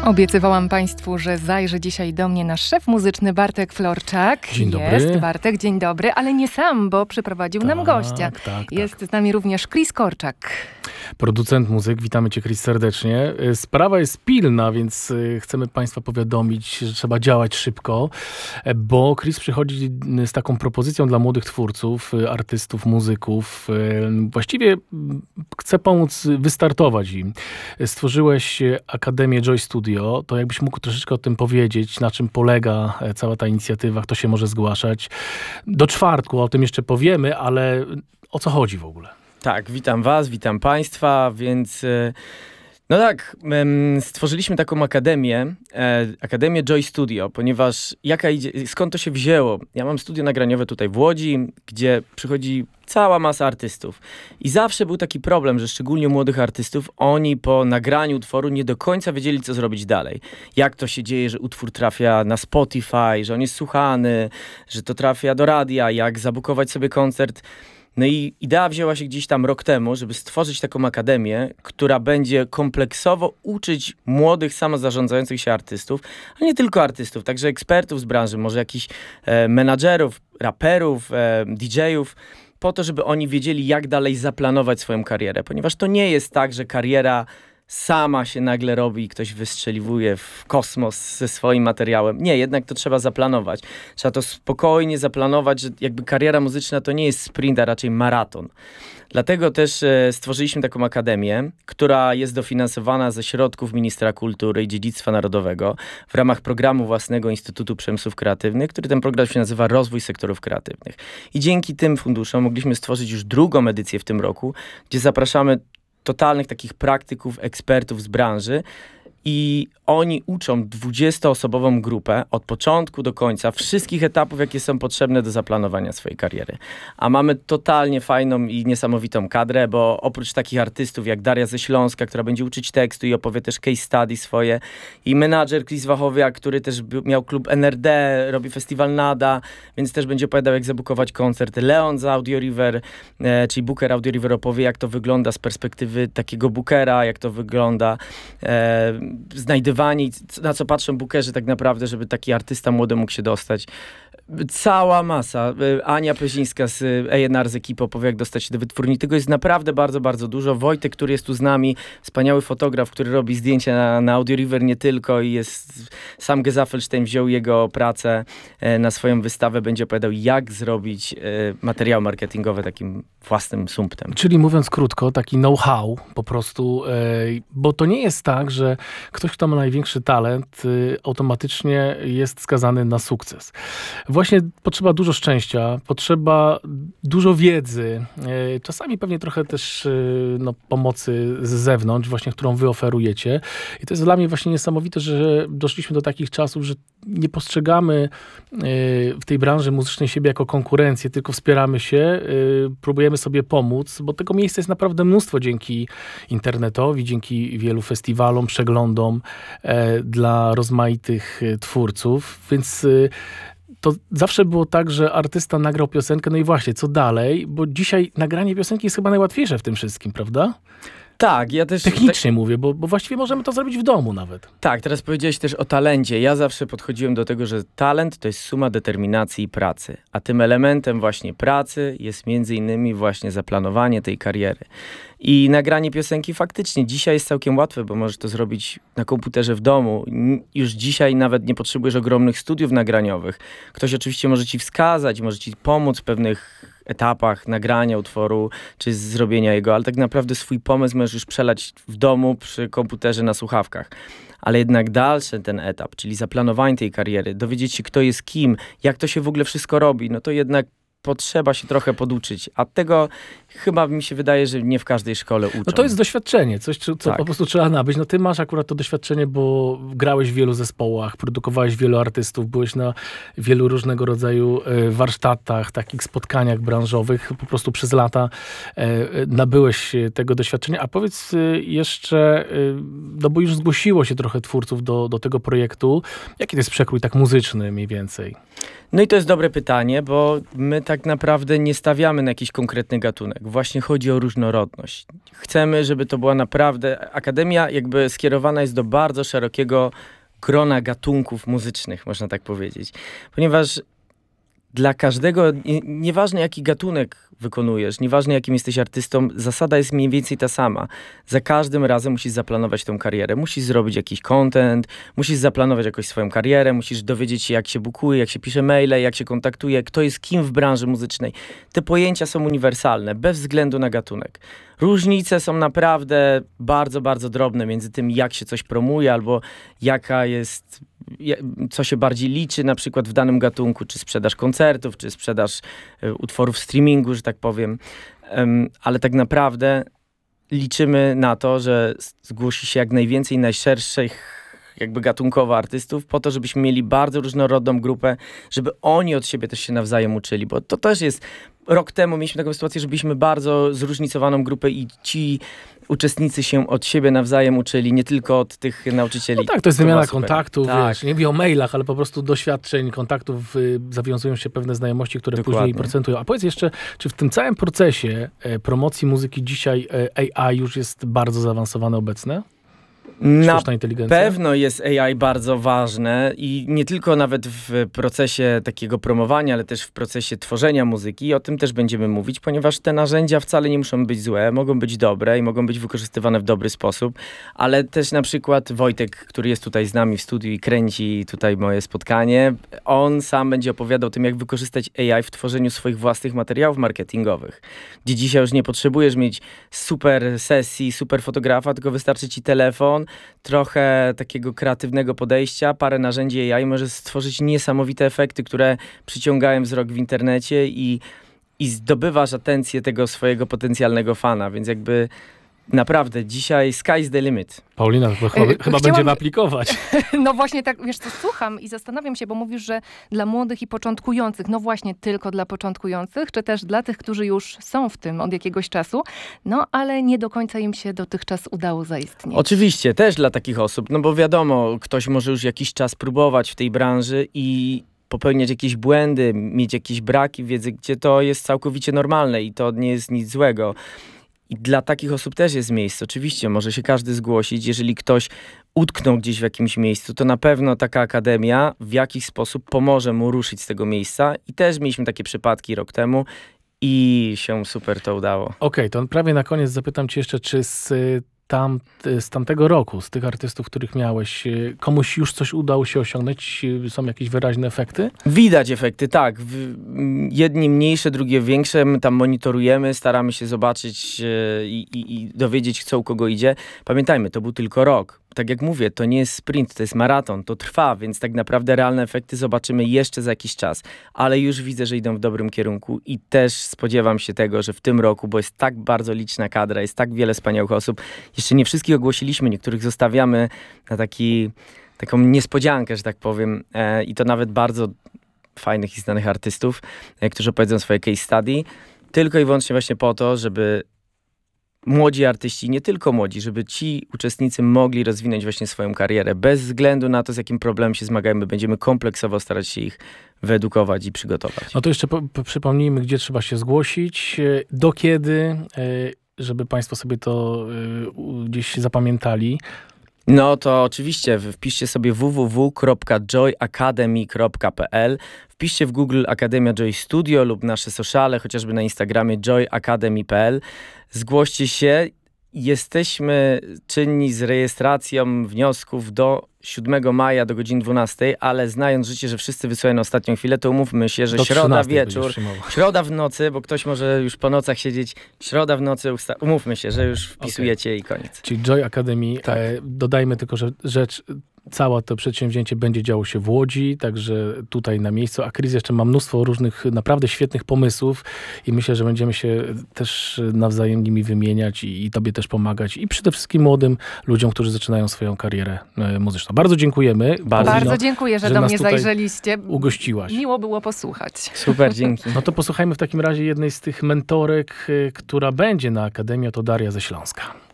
Obiecywałam Państwu, że zajrzy dzisiaj do mnie nasz szef muzyczny Bartek Florczak. Dzień dobry. Jest Bartek, dzień dobry, ale nie sam, bo przyprowadził nam gościa. Jest z nami również Chris Korczak. Producent muzyk, witamy Cię, Chris, serdecznie. Sprawa jest pilna, więc chcemy Państwa powiadomić, że trzeba działać szybko, bo Chris przychodzi z taką propozycją dla młodych twórców, artystów, muzyków. Właściwie chce pomóc wystartować im. Stworzyłeś Akademię Joy Studio. To jakbyś mógł troszeczkę o tym powiedzieć, na czym polega cała ta inicjatywa, kto się może zgłaszać. Do czwartku o tym jeszcze powiemy, ale o co chodzi w ogóle? Tak, witam was, witam państwa, więc no tak, stworzyliśmy taką Akademię Joy Studio, ponieważ skąd to się wzięło? Ja mam studio nagraniowe tutaj w Łodzi, gdzie przychodzi cała masa artystów. I zawsze był taki problem, że szczególnie u młodych artystów, oni po nagraniu utworu nie do końca wiedzieli, co zrobić dalej. Jak to się dzieje, że utwór trafia na Spotify, że on jest słuchany, że to trafia do radia, jak zabukować sobie koncert. No i idea wzięła się gdzieś tam rok temu, żeby stworzyć taką akademię, która będzie kompleksowo uczyć młodych, samozarządzających się artystów, a nie tylko artystów, także ekspertów z branży, może jakichś menadżerów, raperów, DJ-ów, po to, żeby oni wiedzieli, jak dalej zaplanować swoją karierę, ponieważ to nie jest tak, że kariera sama się nagle robi i ktoś wystrzeliwuje w kosmos ze swoim materiałem. Nie, jednak to trzeba zaplanować. Trzeba to spokojnie zaplanować, że jakby kariera muzyczna to nie jest sprint, a raczej maraton. Dlatego też stworzyliśmy taką akademię, która jest dofinansowana ze środków Ministra Kultury i Dziedzictwa Narodowego w ramach programu własnego Instytutu Przemysłów Kreatywnych, który ten program się nazywa Rozwój Sektorów Kreatywnych. I dzięki tym funduszom mogliśmy stworzyć już drugą edycję w tym roku, gdzie zapraszamy totalnych takich praktyków, ekspertów z branży i oni uczą 20-osobową grupę od początku do końca wszystkich etapów, jakie są potrzebne do zaplanowania swojej kariery. A mamy totalnie fajną i niesamowitą kadrę, bo oprócz takich artystów jak Daria ze Śląska, która będzie uczyć tekstu i opowie też case study swoje, i menadżer Chris Wachowiak, który też miał klub NRD, robi festiwal Nada, więc też będzie opowiadał, jak zabukować koncert. Leon z Audio River, czyli booker Audio River, opowie, jak to wygląda z perspektywy takiego bookera, jak to wygląda znajdywanie, na co patrzą bookerzy tak naprawdę, żeby taki artysta młody mógł się dostać. Cała masa. Ania Pyzińska z A&R z ekipy opowie, jak dostać się do wytwórni. Tego jest naprawdę bardzo, bardzo dużo. Wojtek, który jest tu z nami, wspaniały fotograf, który robi zdjęcia na Audio River nie tylko i sam Gesaffelstein wziął jego pracę na swoją wystawę, będzie opowiadał, jak zrobić materiały marketingowe takim własnym sumptem. Czyli mówiąc krótko, taki know-how po prostu, bo to nie jest tak, że ktoś, kto ma największy talent, automatycznie jest skazany na sukces. Właśnie potrzeba dużo szczęścia, potrzeba dużo wiedzy, czasami pewnie trochę też pomocy z zewnątrz, właśnie którą wy oferujecie. I to jest dla mnie właśnie niesamowite, że doszliśmy do takich czasów, że nie postrzegamy w tej branży muzycznej siebie jako konkurencję, tylko wspieramy się, próbujemy sobie pomóc, bo tego miejsca jest naprawdę mnóstwo dzięki internetowi, dzięki wielu festiwalom, przeglądom dla rozmaitych twórców, więc to zawsze było tak, że artysta nagrał piosenkę, no i właśnie, co dalej? Bo dzisiaj nagranie piosenki jest chyba najłatwiejsze w tym wszystkim, prawda? Tak, ja też... Technicznie mówię, bo właściwie możemy to zrobić w domu nawet. Tak, teraz powiedziałeś też o talencie. Ja zawsze podchodziłem do tego, że talent to jest suma determinacji i pracy. A tym elementem właśnie pracy jest między innymi właśnie zaplanowanie tej kariery. I nagranie piosenki faktycznie dzisiaj jest całkiem łatwe, bo możesz to zrobić na komputerze w domu. Już dzisiaj nawet nie potrzebujesz ogromnych studiów nagraniowych. Ktoś oczywiście może ci wskazać, może ci pomóc w pewnych etapach nagrania utworu, czy zrobienia jego, ale tak naprawdę swój pomysł możesz już przelać w domu przy komputerze na słuchawkach. Ale jednak dalszy ten etap, czyli zaplanowanie tej kariery, dowiedzieć się, kto jest kim, jak to się w ogóle wszystko robi, no to jednak potrzeba się trochę poduczyć, a tego chyba mi się wydaje, że nie w każdej szkole uczą. No to jest doświadczenie, coś, co tak. Po prostu trzeba nabyć. No ty masz akurat to doświadczenie, bo grałeś w wielu zespołach, produkowałeś wielu artystów, byłeś na wielu różnego rodzaju warsztatach, takich spotkaniach branżowych, po prostu przez lata nabyłeś tego doświadczenia. A powiedz jeszcze, no bo już zgłosiło się trochę twórców do tego projektu. Jaki to jest przekrój tak muzyczny mniej więcej? No i to jest dobre pytanie, bo my tak naprawdę nie stawiamy na jakiś konkretny gatunek. Właśnie chodzi o różnorodność. Chcemy, żeby to była naprawdę... Akademia jakby skierowana jest do bardzo szerokiego grona gatunków muzycznych, można tak powiedzieć. Ponieważ dla każdego, nieważne jaki gatunek wykonujesz, nieważne jakim jesteś artystą, zasada jest mniej więcej ta sama. Za każdym razem musisz zaplanować tą karierę. Musisz zrobić jakiś content, musisz zaplanować jakoś swoją karierę, musisz dowiedzieć się, jak się bookuje, jak się pisze maile, jak się kontaktuje, kto jest kim w branży muzycznej. Te pojęcia są uniwersalne, bez względu na gatunek. Różnice są naprawdę bardzo, bardzo drobne między tym, jak się coś promuje, albo jaka jest, co się bardziej liczy na przykład w danym gatunku, czy sprzedaż koncertów, czy sprzedaż utworów streamingu, że tak powiem. Ale tak naprawdę liczymy na to, że zgłosi się jak najwięcej najszerszych jakby gatunkowo artystów, po to, żebyśmy mieli bardzo różnorodną grupę, żeby oni od siebie też się nawzajem uczyli, bo to też jest... Rok temu mieliśmy taką sytuację, że byliśmy bardzo zróżnicowaną grupę i ci uczestnicy się od siebie nawzajem uczyli, nie tylko od tych nauczycieli. No tak, to jest wymiana kontaktów, tak. Wiesz, nie mówię o mailach, ale po prostu doświadczeń, kontaktów, zawiązują się pewne znajomości, które Dokładnie. później procentują. A powiedz jeszcze, czy w tym całym procesie promocji muzyki dzisiaj AI już jest bardzo zaawansowane obecne? Na Sztuczna inteligencja? pewno jest AI bardzo ważne i nie tylko nawet w procesie takiego promowania, ale też w procesie tworzenia muzyki. O tym też będziemy mówić, ponieważ te narzędzia wcale nie muszą być złe, mogą być dobre i mogą być wykorzystywane w dobry sposób, ale też na przykład Wojtek, który jest tutaj z nami w studiu i kręci tutaj moje spotkanie, on sam będzie opowiadał o tym, jak wykorzystać AI w tworzeniu swoich własnych materiałów marketingowych, gdzie dzisiaj już nie potrzebujesz mieć super sesji, super fotografa, tylko wystarczy ci telefon, trochę takiego kreatywnego podejścia, parę narzędzi AI może stworzyć niesamowite efekty, które przyciągają wzrok w internecie i zdobywasz atencję tego swojego potencjalnego fana, więc jakby naprawdę dzisiaj sky's the limit. Paulina, to chyba będziemy aplikować. No właśnie tak, wiesz co, słucham i zastanawiam się, bo mówisz, że dla młodych i początkujących, no właśnie tylko dla początkujących, czy też dla tych, którzy już są w tym od jakiegoś czasu, no ale nie do końca im się dotychczas udało zaistnieć. Oczywiście, też dla takich osób, no bo wiadomo, ktoś może już jakiś czas próbować w tej branży i popełniać jakieś błędy, mieć jakieś braki wiedzy, gdzie to jest całkowicie normalne i to nie jest nic złego. I dla takich osób też jest miejsce. Oczywiście, może się każdy zgłosić. Jeżeli ktoś utknął gdzieś w jakimś miejscu, to na pewno taka akademia w jakiś sposób pomoże mu ruszyć z tego miejsca. I też mieliśmy takie przypadki rok temu i się super to udało. Okej, to prawie na koniec zapytam cię jeszcze, czy z tamtego roku, z tych artystów, których miałeś, komuś już coś udało się osiągnąć? Są jakieś wyraźne efekty? Widać efekty, tak. Jedni mniejsze, drugie większe. My tam monitorujemy, staramy się zobaczyć i dowiedzieć, co u kogo idzie. Pamiętajmy, to był tylko rok. Tak jak mówię, to nie jest sprint, to jest maraton, to trwa, więc tak naprawdę realne efekty zobaczymy jeszcze za jakiś czas. Ale już widzę, że idą w dobrym kierunku i też spodziewam się tego, że w tym roku, bo jest tak bardzo liczna kadra, jest tak wiele wspaniałych osób, jeszcze nie wszystkich ogłosiliśmy, niektórych zostawiamy na taką niespodziankę, że tak powiem, i to nawet bardzo fajnych i znanych artystów, którzy opowiedzą swoje case study, tylko i wyłącznie właśnie po to, żeby młodzi artyści, nie tylko młodzi, żeby ci uczestnicy mogli rozwinąć właśnie swoją karierę. Bez względu na to, z jakim problemem się zmagają, będziemy kompleksowo starać się ich wyedukować i przygotować. No to jeszcze przypomnijmy, gdzie trzeba się zgłosić, do kiedy, żeby państwo sobie to gdzieś zapamiętali. No to oczywiście wpiszcie sobie www.joyacademy.pl, wpiszcie w Google Akademia Joy Studio lub nasze sociale, chociażby na Instagramie joyacademy.pl. Zgłoście się. Jesteśmy czynni z rejestracją wniosków do 7 maja do godziny 12, ale znając życie, że wszyscy wysyłają na ostatnią chwilę, to umówmy się, że środa wieczór, środa w nocy, bo ktoś może już po nocach siedzieć, środa w nocy, umówmy się, że już wpisujecie i koniec. Czyli Joy Academy, tak. Dodajmy tylko, że całe to przedsięwzięcie będzie działo się w Łodzi, także tutaj na miejscu. A Chris jeszcze ma mnóstwo różnych, naprawdę świetnych pomysłów i myślę, że będziemy się też nawzajem nimi wymieniać i tobie też pomagać i przede wszystkim młodym ludziom, którzy zaczynają swoją karierę muzyczną. Bardzo dziękujemy. Bardzo dziękuję, że do mnie zajrzeliście. Ugościłaś. Miło było posłuchać. Super, dzięki. No to posłuchajmy w takim razie jednej z tych mentorek, która będzie na Akademii, to Daria ze Śląska.